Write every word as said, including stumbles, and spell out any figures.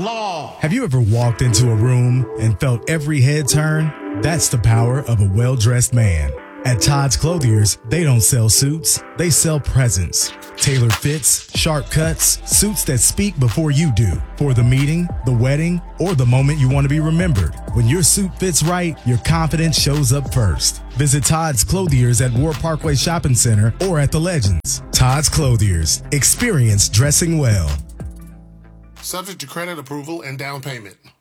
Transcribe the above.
law. Have you ever walked into a room and felt every head turn? That's the power of a well-dressed man. At Todd's Clothiers, they don't sell suits, they sell presents. Tailored fits, sharp cuts, suits that speak before you do. For the meeting, the wedding, or the moment you want to be remembered. When your suit fits right, your confidence shows up first. Visit Todd's Clothiers at War Parkway Shopping Center or at The Legends. Todd's Clothiers. Experience dressing well. Subject to credit approval and down payment.